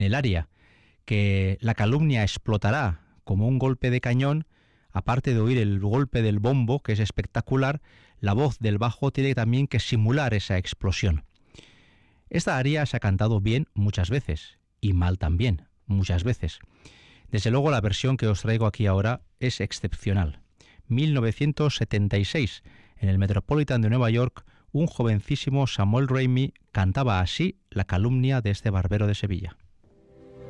el aria, que la calumnia explotará como un golpe de cañón. Aparte de oír el golpe del bombo, que es espectacular, la voz del bajo tiene también que simular esa explosión. Esta aria se ha cantado bien muchas veces, y mal también, muchas veces. Desde luego la versión que os traigo aquí ahora es excepcional. 1976, en el Metropolitan de Nueva York, un jovencísimo Samuel Ramey cantaba así la calumnia de este barbero de Sevilla.